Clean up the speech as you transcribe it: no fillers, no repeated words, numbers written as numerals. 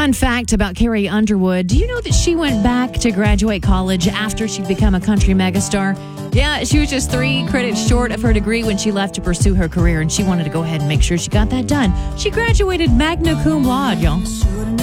Fun fact about Carrie Underwood. Do you know that she went back to graduate college after she'd become a country megastar? Yeah, she was just 3 credits short of her degree when she left to pursue her career, and she wanted to go ahead and make sure she got that done. She graduated magna cum laude, y'all.